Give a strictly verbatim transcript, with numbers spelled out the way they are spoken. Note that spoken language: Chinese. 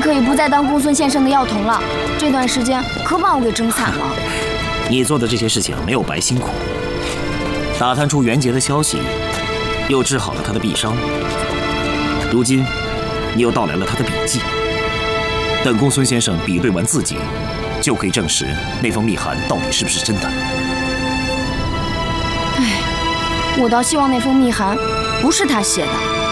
可以不再当公孙先生的药童了。这段时间可把我给整惨了。 你做的这些事情没有白辛苦，打探出袁杰的消息，又治好了他的臂伤。如今，你又盗来了他的笔记。等公孙先生比对完字迹，就可以证实那封密函到底是不是真的。 唉，我倒希望那封密函不是他写的。